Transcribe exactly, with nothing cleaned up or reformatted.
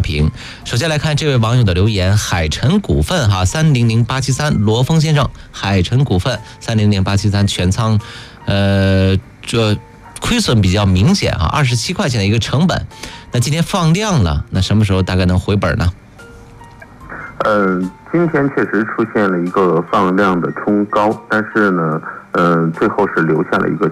评。首先来看这位网友的留言，海辰股份哈三零零八七三，罗峰先生，海辰股份三零零八七三全仓，呃，这亏损比较明显啊，二十七块钱的一个成本。那今天放量了，那什么时候大概能回本呢？ 呃，今天确实出现了一个放量的冲高，但是呢，呃，最后是留下了一个